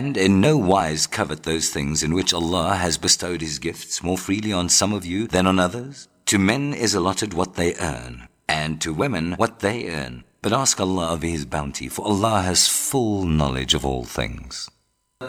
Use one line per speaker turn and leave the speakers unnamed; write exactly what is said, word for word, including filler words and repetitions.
And in no wise covet those things in which Allah has bestowed his gifts more freely on some of you than on others. To men is allotted what they earn, and to women what they earn. But ask Allah of his bounty, for Allah has full knowledge of all things.